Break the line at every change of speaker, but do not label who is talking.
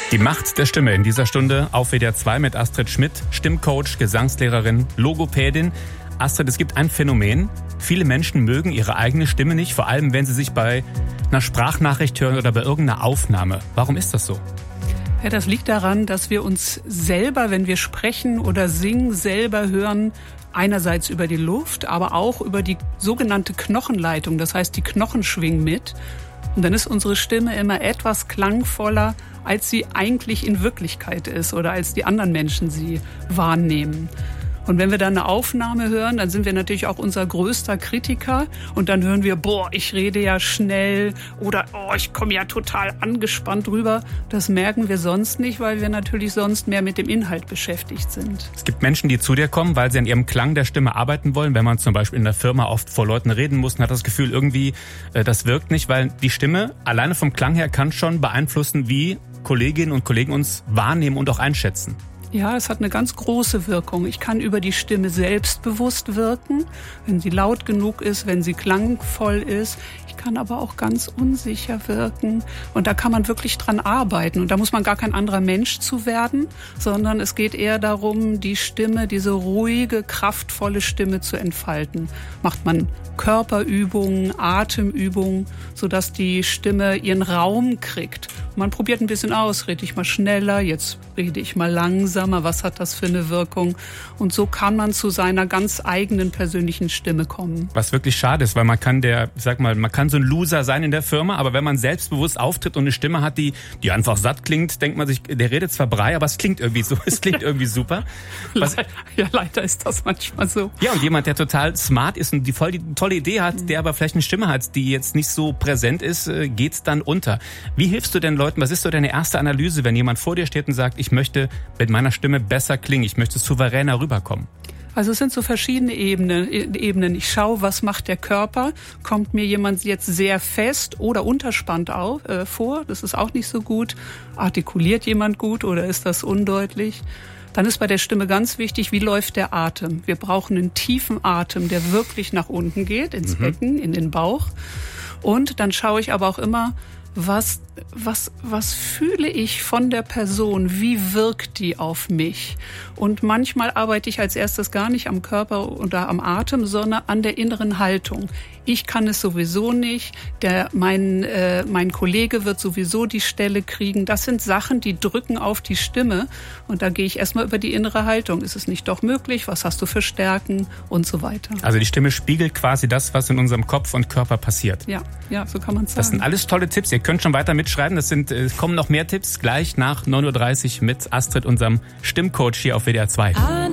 Die Macht der Stimme in dieser Stunde auf WDR 2 mit Astrid Schmidt, Stimmcoach, Gesangslehrerin, Logopädin. Astrid, es gibt ein Phänomen. Viele Menschen mögen ihre eigene Stimme nicht, vor allem wenn sie sich bei einer Sprachnachricht hören oder bei irgendeiner Aufnahme. Warum ist das so?
Ja, das liegt daran, dass wir uns selber, wenn wir sprechen oder singen, selber hören, einerseits über die Luft, aber auch über die sogenannte Knochenleitung. Das heißt, die Knochen schwingen mit. Und dann ist unsere Stimme immer etwas klangvoller, als sie eigentlich in Wirklichkeit ist oder als die anderen Menschen sie wahrnehmen. Und wenn wir dann eine Aufnahme hören, dann sind wir natürlich auch unser größter Kritiker. Und dann hören wir, boah, ich rede ja schnell oder oh, ich komme ja total angespannt rüber. Das merken wir sonst nicht, weil wir natürlich sonst mehr mit dem Inhalt beschäftigt sind.
Es gibt Menschen, die zu dir kommen, weil sie an ihrem Klang der Stimme arbeiten wollen. Wenn man zum Beispiel in der Firma oft vor Leuten reden muss und hat das Gefühl, irgendwie, das wirkt nicht, weil die Stimme alleine vom Klang her kann schon beeinflussen, wie Kolleginnen und Kollegen uns wahrnehmen und auch einschätzen.
Ja, es hat eine ganz große Wirkung. Ich kann über die Stimme selbstbewusst wirken, wenn sie laut genug ist, wenn sie klangvoll ist. Ich kann aber auch ganz unsicher wirken. Und da kann man wirklich dran arbeiten. Und da muss man gar kein anderer Mensch zu werden, sondern es geht eher darum, die Stimme, diese ruhige, kraftvolle Stimme zu entfalten. Macht man Körperübungen, Atemübungen, sodass die Stimme ihren Raum kriegt. Und man probiert ein bisschen aus. Rede ich mal schneller, jetzt rede ich mal langsamer. Was hat das für eine Wirkung? Und so kann man zu seiner ganz eigenen persönlichen Stimme kommen.
Was wirklich schade ist, weil man kann man kann so ein Loser sein in der Firma, aber wenn man selbstbewusst auftritt und eine Stimme hat, die einfach satt klingt, denkt man sich, der redet zwar Brei, aber es klingt irgendwie so, es klingt irgendwie super.
Leider ist das manchmal so.
Ja, und jemand, der total smart ist und die tolle Idee hat, der aber vielleicht eine Stimme hat, die jetzt nicht so präsent ist, geht's dann unter. Wie hilfst du denn Leuten? Was ist so deine erste Analyse, wenn jemand vor dir steht und sagt, ich möchte mit meiner Stimme besser klingen, ich möchte souveräner rüberkommen?
Also es sind so verschiedene Ebenen. Ich schaue, was macht der Körper? Kommt mir jemand jetzt sehr fest oder unterspannt vor? Das ist auch nicht so gut. Artikuliert jemand gut oder ist das undeutlich? Dann ist bei der Stimme ganz wichtig, wie läuft der Atem? Wir brauchen einen tiefen Atem, der wirklich nach unten geht, ins Becken, in den Bauch. Und dann schaue ich aber auch immer, was fühle ich von der Person? Wie wirkt die auf mich? Und manchmal arbeite ich als erstes gar nicht am Körper oder am Atem, sondern an der inneren Haltung. Ich kann es sowieso nicht. Mein Kollege wird sowieso die Stelle kriegen. Das sind Sachen, die drücken auf die Stimme. Und da gehe ich erstmal über die innere Haltung. Ist es nicht doch möglich? Was hast du für Stärken? Und so weiter.
Also die Stimme spiegelt quasi das, was in unserem Kopf und Körper passiert.
Ja, so kann man es sagen.
Das sind alles tolle Tipps. Ihr könnt schon weiter mitschreiben. Es kommen noch mehr Tipps gleich nach 9:30 Uhr mit Astrid, unserem Stimmcoach hier auf WDR 2.